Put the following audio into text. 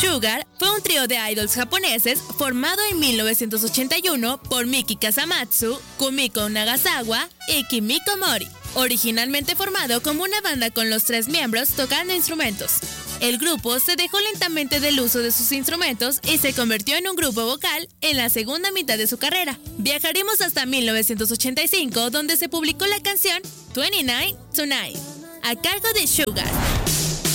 Sugar fue un trío de idols japoneses formado en 1981 por Miki Kasamatsu, Kumiko Nagasawa y Kimiko Mori. Originalmente formado como una banda con los 3 miembros tocando instrumentos. El grupo se dejó lentamente del uso de sus instrumentos y se convirtió en un grupo vocal en la segunda mitad de su carrera. Viajaremos hasta 1985, donde se publicó la canción 29 Tonight, a cargo de Sugar.